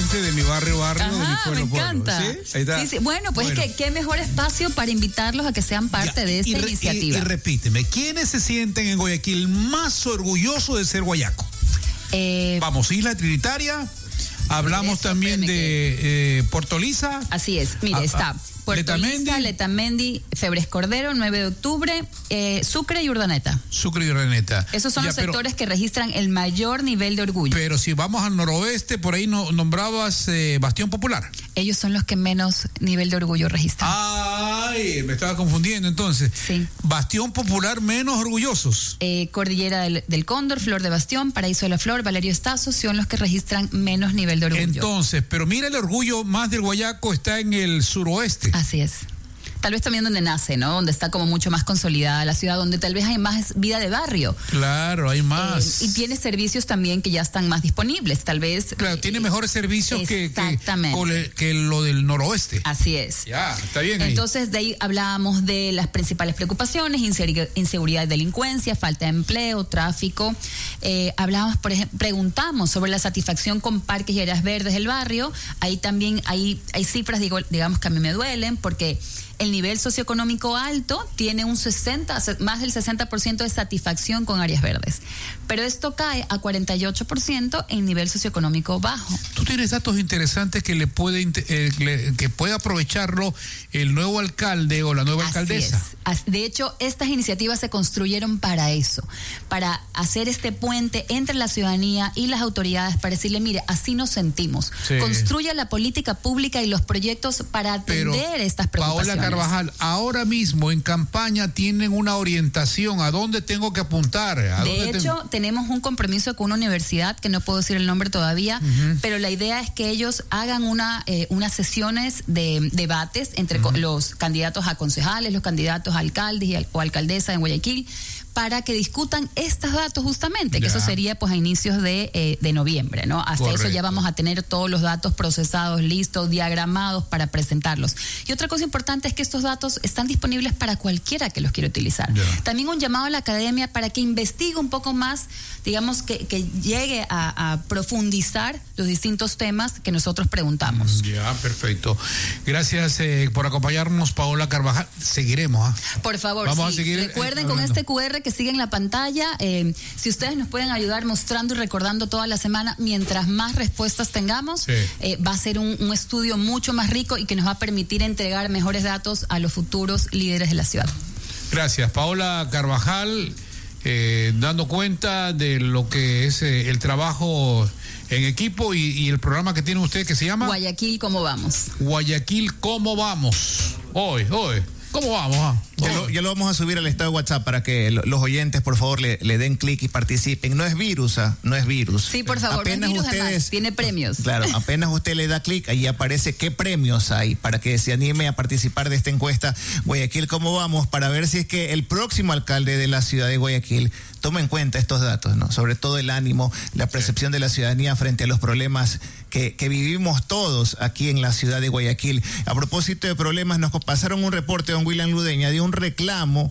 gente de mi barrio, Ajá, de mi pueblo. me encanta. ¿Sí? Ahí está. Sí. Bueno, pues bueno. ¿Qué mejor espacio para invitarlos a que sean parte de esta iniciativa? Y repíteme, ¿quiénes se sienten en Guayaquil más orgullosos de ser guayaco? Vamos, Isla Trinitaria. Hablamos también de Portoliza. Así es, mire, está Portoliza, Letamendi, Febres Cordero, 9 de octubre, Sucre y Urdaneta. Esos son los sectores que registran el mayor nivel de orgullo. Pero si vamos al noroeste, por ahí nombrabas Bastión Popular. Ellos son los que menos nivel de orgullo registran. Ay, me estaba confundiendo entonces. Sí. Bastión Popular menos orgullosos. Cordillera del Cóndor, Flor de Bastión, Paraíso de la Flor, Valerio Estazo son los que registran menos nivel de orgullo. Entonces, pero mira, el orgullo más del guayaco está en el suroeste. Así es. Tal vez también donde nace, ¿no? Donde está como mucho más consolidada la ciudad, donde tal vez hay más vida de barrio. Claro, hay más. Y tiene servicios también que ya están más disponibles, tal vez. Claro, tiene mejores servicios que lo del noroeste. Así es. Ya, está bien ahí. Entonces, de ahí hablábamos de las principales preocupaciones: inseguridad y delincuencia, falta de empleo, tráfico. Hablábamos, por ejemplo, preguntamos sobre la satisfacción con parques y áreas verdes del barrio. Ahí también hay cifras, digamos, que a mí me duelen, porque el nivel socioeconómico alto tiene más del 60% de satisfacción con áreas verdes. Pero esto cae a 48% en nivel socioeconómico bajo. Tú tienes datos interesantes que que puede aprovecharlo el nuevo alcalde o la nueva alcaldesa. De hecho, estas iniciativas se construyeron para eso, para hacer este puente entre la ciudadanía y las autoridades, para decirle, mire, así nos sentimos. Sí. Construya la política pública y los proyectos para atender estas preocupaciones. Paola Carvajal, ahora mismo en campaña tienen una orientación a dónde tengo que apuntar. De hecho, tenemos un compromiso con una universidad, que no puedo decir el nombre todavía, pero la idea es que ellos hagan unas sesiones de debates entre los candidatos a concejales, los candidatos a alcaldes o alcaldesas en Guayaquil, para que discutan estos datos justamente, que eso sería pues a inicios de noviembre, ¿no? Hasta eso ya vamos a tener todos los datos procesados, listos, diagramados para presentarlos. Y otra cosa importante es que estos datos están disponibles para cualquiera que los quiera utilizar. También un llamado a la academia para que investigue un poco más, digamos, que llegue a profundizar los distintos temas que nosotros preguntamos. Ya, perfecto. Gracias por acompañarnos, Paola Carvajal. Seguiremos. Por favor, vamos a seguir. Recuerden con este QR que sigue en la pantalla, si ustedes nos pueden ayudar mostrando y recordando toda la semana, mientras más respuestas tengamos, va a ser un estudio mucho más rico y que nos va a permitir entregar mejores datos a los futuros líderes de la ciudad. Gracias, Paola Carvajal, dando cuenta de lo que es el trabajo en equipo y el programa que tienen ustedes que se llama Guayaquil, ¿cómo vamos? Guayaquil, ¿cómo vamos? Hoy. ¿Cómo vamos? Ya lo vamos a subir al estado de WhatsApp para que los oyentes, por favor, le den clic y participen. No es virus, no es virus. Sí, por favor, apenas no es virus, además, tiene premios. Claro, apenas usted le da clic, ahí aparece qué premios hay para que se anime a participar de esta encuesta Guayaquil, ¿cómo vamos? Para ver si es que el próximo alcalde de la ciudad de Guayaquil toma en cuenta estos datos, ¿no? Sobre todo el ánimo, la percepción de la ciudadanía frente a los problemas que vivimos todos aquí en la ciudad de Guayaquil. A propósito de problemas, nos pasaron un reporte, don William Ludeña, de un reclamo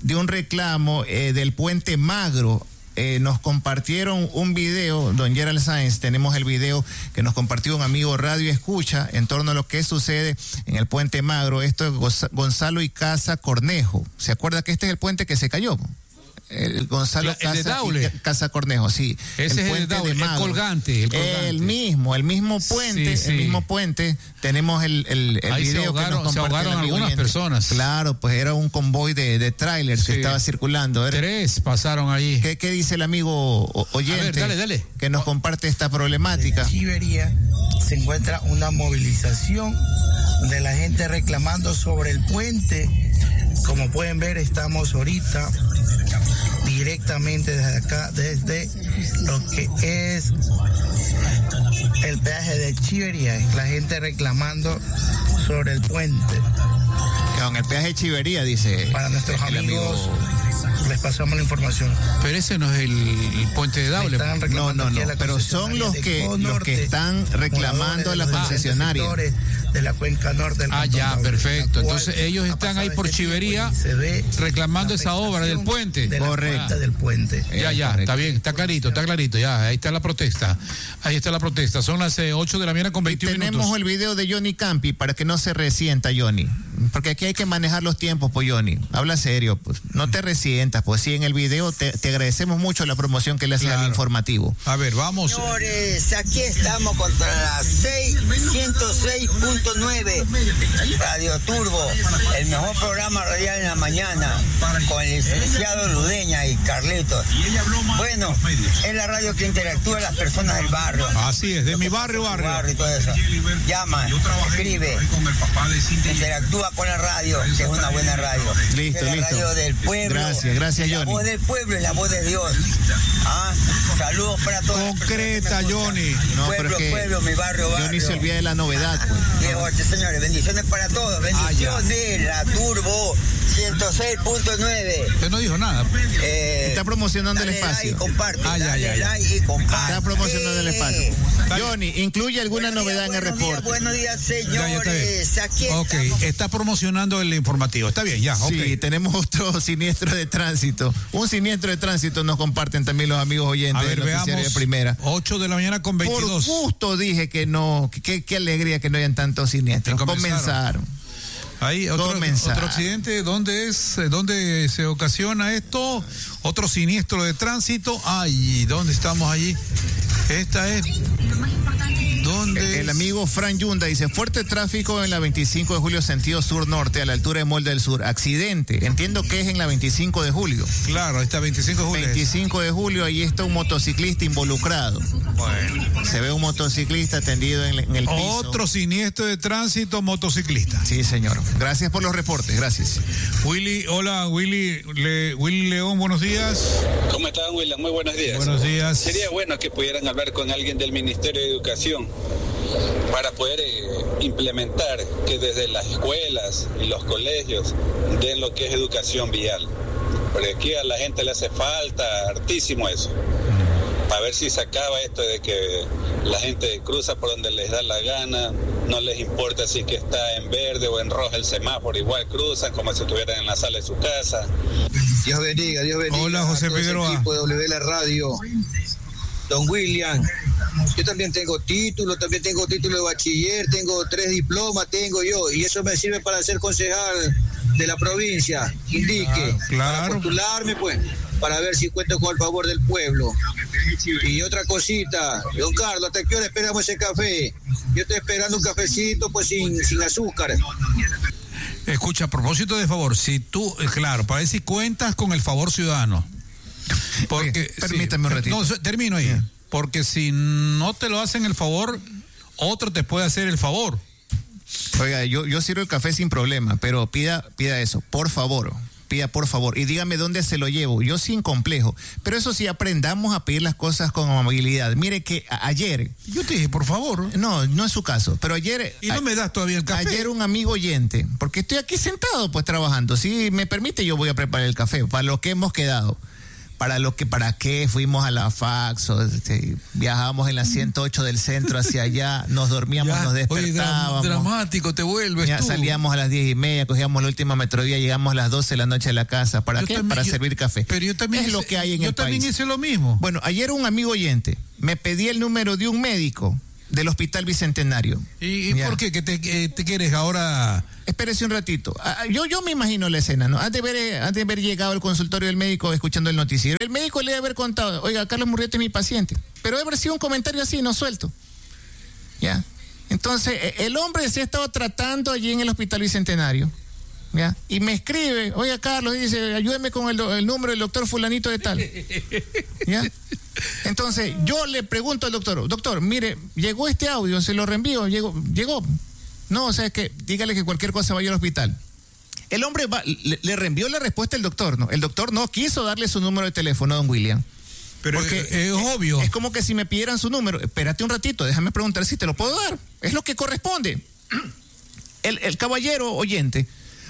del Puente Magro. Nos compartieron un video, don Gerald Sáenz, tenemos el video que nos compartió un amigo Radio Escucha en torno a lo que sucede en el Puente Magro. Esto es Gonzalo y Casa Cornejo. ¿Se acuerda que este es el puente que se cayó? El Gonzalo Casa Cornejo, sí. Ese es el Daule, el colgante. El mismo puente, sí. El mismo puente. Tenemos el video que nos compartió. Se ahogaron algunas personas. Claro, pues era un convoy de trailers que estaba circulando. 3 pasaron allí. ¿Qué dice el amigo oyente? A ver, dale. Que nos comparte esta problemática? En Chivería se encuentra una movilización de la gente reclamando sobre el puente. Como pueden ver, estamos ahorita directamente desde acá, desde lo que es el peaje de Chivería, la gente reclamando sobre el puente. En el peaje de Chivería, dice. Para nuestros amigos, les Les pasamos la información. Pero ese no es el puente de Daule. No, pero son los que están reclamando a la concesionaria. De la cuenca norte del Cantón Daule, perfecto. Entonces ellos están ahí por Chivería reclamando esa obra del puente. Correcto. Del puente. Ya, está bien, está clarito, ya, ahí está la protesta. Son las 8 de la mañana con 21 minutos. Tenemos el video de Johnny Campi para que no se resienta, Johnny. Porque aquí hay que manejar los tiempos, pues, Johnny. Habla serio, pues. No te resientas, pues sí, en el video te agradecemos mucho la promoción que le haces al informativo. A ver, vamos. Señores, aquí estamos contra la 106.9 Radio Turbo, el mejor programa radial en la mañana, con el licenciado Ludeña y Carlitos. Bueno, es la radio que interactúa las personas del barrio. Así es, de mi barrio. Y todo eso. Llama, escribe, interactúa con la radio, que es una buena radio. Listo. La radio del pueblo. Gracias, Johnny. La voz del pueblo y la voz de Dios. Saludos para todos. Concreta, Johnny. Pueblo, mi barrio. Johnny se olvida de la novedad. Señores, bendiciones para todos. Bendiciones, la Turbo 106.9. Usted no dijo nada. Está promocionando el espacio. Like y comparte. Like y comparte. Está promocionando el espacio. Johnny, ¿incluye alguna novedad en el reporte? Buenos días, señores. Aquí está promocionando el informativo. Está bien, ya. Sí, tenemos otro siniestro de tránsito. Un siniestro de tránsito nos comparten también los amigos oyentes del noticiario de Primera. 8 de la mañana con 22. Por gusto dije que no. Qué alegría que no hayan tantos siniestros. Comenzaron. Ahí otro accidente. ¿Dónde se ocasiona esto? Otro siniestro de tránsito. ¿Dónde estamos allí? Esta es. El amigo Fran Yunda dice: fuerte tráfico en la 25 de julio sentido sur-norte a la altura de Molde del Sur. Accidente. Entiendo que es en la 25 de julio. Claro, esta 25 de julio. 25 de julio, ahí está un motociclista involucrado. Bueno. Se ve un motociclista tendido en el piso. Otro siniestro de tránsito, motociclista. Sí, señor. Gracias por los reportes, gracias. Willy León, buenos días. ¿Cómo están, William? Muy buenos días. Buenos días. Sería bueno que pudieran hablar con alguien del Ministerio de Educación para poder implementar que desde las escuelas y los colegios den lo que es educación vial. Porque aquí a la gente le hace falta hartísimo eso. Para ver si se acaba esto de que la gente cruza por donde les da la gana, no les importa si que está en verde o en rojo el semáforo, igual cruzan como si estuvieran en la sala de su casa. Dios bendiga. Hola, José Figueroa. Equipo de W la Radio. Don William, yo también tengo título de bachiller, tengo 3 diplomas, y eso me sirve para ser concejal de la provincia. Indique, para postularme, pues, para ver si cuento con el favor del pueblo. Y otra cosita, don Carlos, ¿hasta qué hora esperamos ese café? Yo estoy esperando un cafecito, pues, sin azúcar. Escucha, a propósito de favor, si tú, para ver si cuentas con el favor ciudadano. Porque, permítame un ratito. No, termino ahí. Porque si no te lo hacen el favor, otro te puede hacer el favor. Oiga, yo sirvo el café sin problema, pero pida eso, por favor. Pida por favor y dígame dónde se lo llevo. Yo sin complejo. Pero eso sí, aprendamos a pedir las cosas con amabilidad. Mire que ayer... Yo te dije, por favor. No es su caso. Pero ayer... ¿Y no me das todavía el café? Ayer un amigo oyente, porque estoy aquí sentado pues trabajando. Si me permite, yo voy a preparar el café para lo que hemos quedado. ¿Para qué fuimos a la Fax? Viajábamos en la 108 del centro hacia allá, nos dormíamos, nos despertábamos. Oye, dramático, te vuelves tú. Salíamos a las 10:30, cogíamos la última metrovía, llegamos a las 12 de la noche a la casa. ¿Para qué? Para servir café. Pero yo también es lo que hay en el país. Yo también hice lo mismo. Bueno, ayer un amigo oyente me pedía el número de un médico del Hospital Bicentenario. ¿Y por qué? ¿Que te quieres ahora? Espérese un ratito. Yo me imagino la escena, ¿no? Antes de haber llegado al consultorio del médico escuchando el noticiero. El médico le debe haber contado: oiga, Carlos Murrieta es mi paciente. Pero debe haber sido un comentario así, no suelto. ¿Ya? Entonces, el hombre se ha estado tratando allí en el Hospital Bicentenario. ¿Ya? Y me escribe: oiga, Carlos, dice, ayúdeme con el número del doctor fulanito de tal. ¿Ya? Entonces, yo le pregunto al doctor, mire, llegó este audio, se lo reenvío, llegó. No, o sea, es que dígale que cualquier cosa vaya al hospital. El hombre le reenvió la respuesta al doctor, ¿no? El doctor no quiso darle su número de teléfono a don William. Pero porque es obvio. Es como que si me pidieran su número, espérate un ratito, déjame preguntar si te lo puedo dar. Es lo que corresponde. El caballero oyente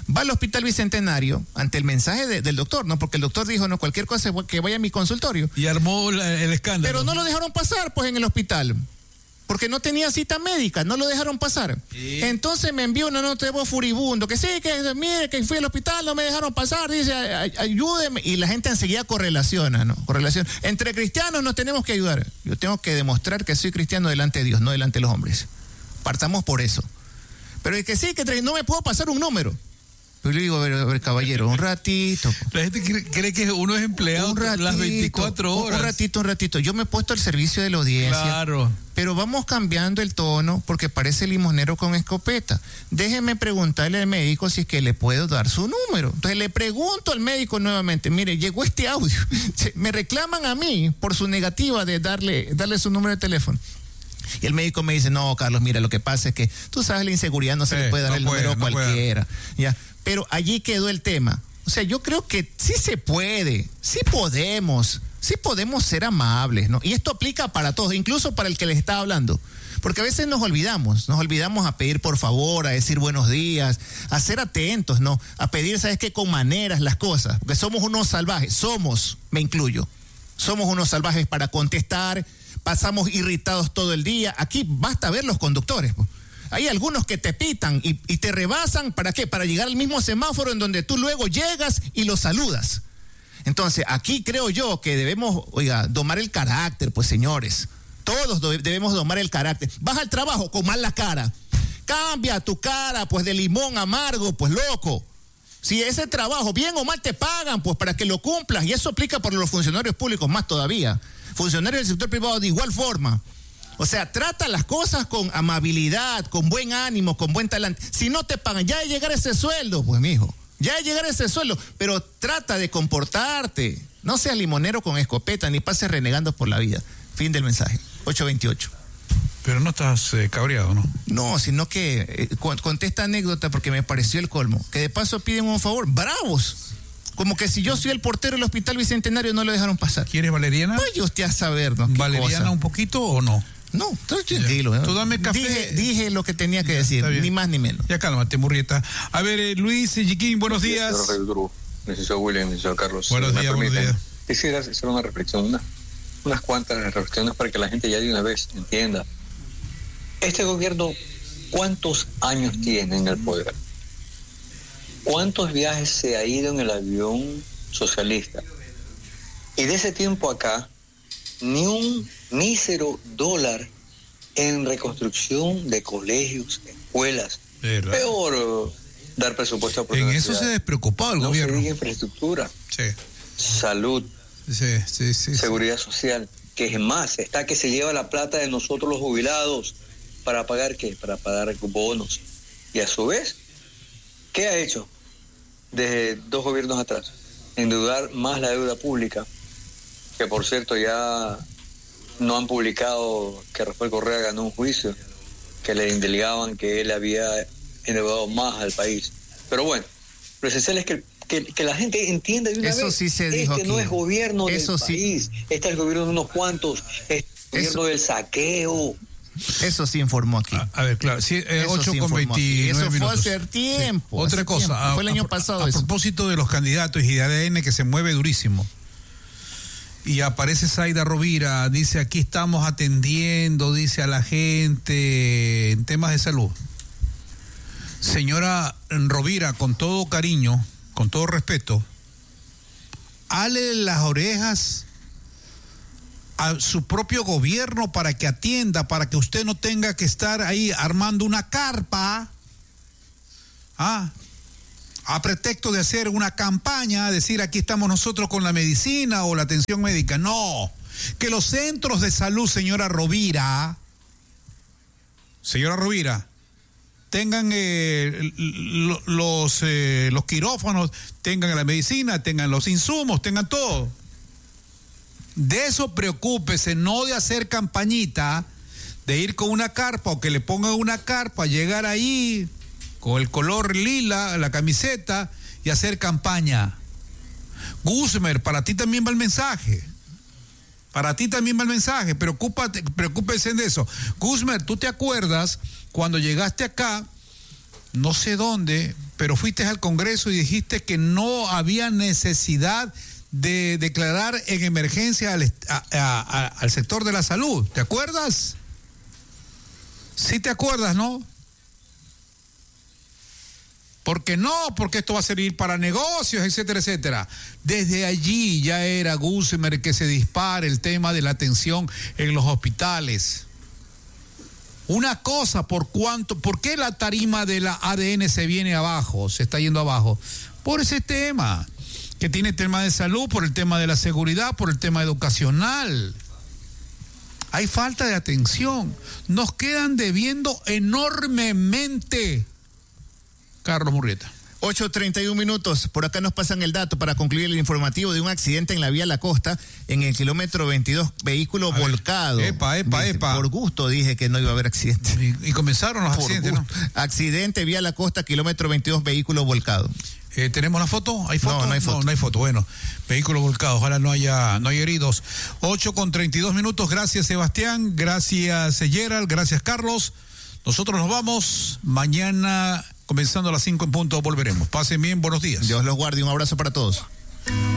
Va al Hospital Bicentenario ante el mensaje del doctor, ¿no? Porque el doctor dijo, no, cualquier cosa que vaya a mi consultorio. Y armó el escándalo. Pero no lo dejaron pasar, pues, en el hospital. Porque no tenía cita médica, no lo dejaron pasar. Sí. Entonces me envió una nota de voz furibundo, que sí, que mire, que fui al hospital, no me dejaron pasar, dice, ayúdeme. Y la gente enseguida correlaciona, ¿no? Correlación. Entre cristianos nos tenemos que ayudar. Yo tengo que demostrar que soy cristiano delante de Dios, no delante de los hombres. Partamos por eso. Pero es que sí, que no me puedo pasar un número. Yo le digo, a ver, caballero, un ratito. La gente cree que uno es empleado las 24 horas. Un ratito. Yo me he puesto al servicio de la audiencia. Claro. Pero vamos cambiando el tono porque parece limonero con escopeta. Déjeme preguntarle al médico si es que le puedo dar su número. Entonces le pregunto al médico nuevamente, mire, llegó este audio. Me reclaman a mí por su negativa de darle su número de teléfono. Y el médico me dice, no, Carlos, mira, lo que pasa es que tú sabes, la inseguridad no se le puede dar el número a cualquiera. Ya. Pero allí quedó el tema. O sea, yo creo que sí se puede, sí podemos ser amables, ¿no? Y esto aplica para todos, incluso para el que les está hablando. Porque a veces nos olvidamos a pedir por favor, a decir buenos días, a ser atentos, ¿no? A pedir, ¿sabes qué? Con maneras las cosas, porque somos unos salvajes, me incluyo, somos unos salvajes para contestar, pasamos irritados todo el día. Aquí basta ver los conductores, pues. Hay algunos que te pitan y te rebasan, ¿para qué? Para llegar al mismo semáforo en donde tú luego llegas y los saludas. Entonces, aquí creo yo que debemos, domar el carácter, pues, señores. Todos debemos domar el carácter. Vas al trabajo con mala cara. Cambia tu cara, pues, de limón amargo, pues, loco. Si ese trabajo, bien o mal, te pagan, pues, para que lo cumplas. Y eso aplica para los funcionarios públicos más todavía. Funcionarios del sector privado de igual forma. O sea, trata las cosas con amabilidad, con buen ánimo, con buen talante. Si no te pagan, ya de llegar ese sueldo, pues, mijo, ya de llegar ese sueldo, pero trata de comportarte. No seas limonero con escopeta, ni pases renegando por la vida. Fin del mensaje. 8:28. Pero no estás cabreado, ¿no? No, sino que conté esta anécdota porque me pareció el colmo. Que de paso piden un favor. ¡Bravos! Como que si yo soy el portero del Hospital Bicentenario no lo dejaron pasar. ¿Quieres valeriana? Pues yo usted a saber, ¿no? ¿Valeriana un poquito o no? No, estoy tranquilo. Tú dame café. Dije lo que tenía que decir, ni más ni menos. Ya cálmate, Murrieta. A ver, Luis Chiquín, buenos días. Licenciado William, licenciado Carlos. Buenos días. Quisiera hacer una reflexión, unas cuantas reflexiones para que la gente ya de una vez entienda. Este gobierno, ¿cuántos años tiene en el poder? ¿Cuántos viajes se ha ido en el avión socialista? Y de ese tiempo acá, ni un mísero dólar en reconstrucción de colegios, escuelas. ¿Verdad? Peor dar presupuesto a en eso se ha despreocupado el gobierno. Se diga infraestructura, sí, salud, sí, seguridad social, que es más, está que se lleva la plata de nosotros los jubilados para pagar ¿qué? Para pagar bonos. Y a su vez, ¿qué ha hecho desde 2 gobiernos atrás? Endeudar más la deuda pública, que por cierto ya no han publicado que Rafael Correa ganó un juicio, que le indelegaban que él había endeudado más al país. Pero bueno, lo esencial es que la gente entienda de una vez. Eso sí se dijo aquí. No es gobierno del país, este es el gobierno de unos cuantos, es el gobierno del saqueo. Eso sí informó aquí. A ver, claro, 8:29 Eso fue minutos. hace tiempo. Sí. Otra cosa, fue el año pasado. A propósito de los candidatos y de ADN que se mueve durísimo. Y aparece Zaida Rovira, dice, aquí estamos atendiendo, dice, a la gente en temas de salud. Señora Rovira, con todo cariño, con todo respeto, hale las orejas a su propio gobierno para que atienda, para que usted no tenga que estar ahí armando una carpa, a pretexto de hacer una campaña, decir aquí estamos nosotros con la medicina o la atención médica. No, que los centros de salud, señora Rovira, tengan los quirófanos, tengan la medicina, tengan los insumos, tengan todo. De eso preocúpese, no de hacer campañita, de ir con una carpa o que le pongan una carpa, llegar ahí con el color lila, la camiseta, y hacer campaña. Guzmer, para ti también va el mensaje. Preocúpese de eso. Guzmer, ¿tú te acuerdas cuando llegaste acá, no sé dónde, pero fuiste al Congreso y dijiste que no había necesidad de declarar en emergencia al sector de la salud. ¿Te acuerdas? Sí te acuerdas, ¿no? Porque esto va a servir para negocios, etcétera, etcétera. Desde allí ya era Gusmer que se dispara el tema de la atención en los hospitales. Una cosa, ¿por qué la tarima de la ADN se viene abajo, se está yendo abajo? Por ese tema, que tiene tema de salud, por el tema de la seguridad, por el tema educacional. Hay falta de atención. Nos quedan debiendo enormemente. Carlos Murrieta. 8:31 minutos. Por acá nos pasan el dato para concluir el informativo de un accidente en la vía La Costa, en el kilómetro 22, vehículo volcado. Epa. Por gusto dije que no iba a haber accidente. Y comenzaron los accidentes, ¿no? Accidente vía La Costa, kilómetro 22, vehículo volcado. ¿Tenemos la foto? ¿Hay foto? No hay foto. No hay foto. Bueno, vehículo volcado. Ojalá no haya heridos. 8:32 minutos. Gracias, Sebastián. Gracias, Gerald. Gracias, Carlos. Nosotros nos vamos. Mañana, comenzando a las 5 en punto, volveremos. Pasen bien, buenos días. Dios los guarde. Un abrazo para todos.